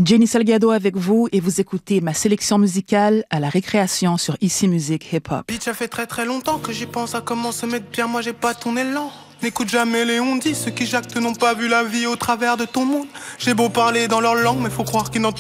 Jenny Salgado avec vous et vous écoutez ma sélection musicale à la récréation sur Ici Musique Hip Hop. Bitch, ça fait très longtemps que j'y pense à comment se mettre bien, moi j'ai pas ton élan. N'écoute jamais les on-dit, ceux qui jactent n'ont pas vu la vie au travers de ton monde. J'ai beau parler dans leur langue, mais faut croire qu'ils n'entendent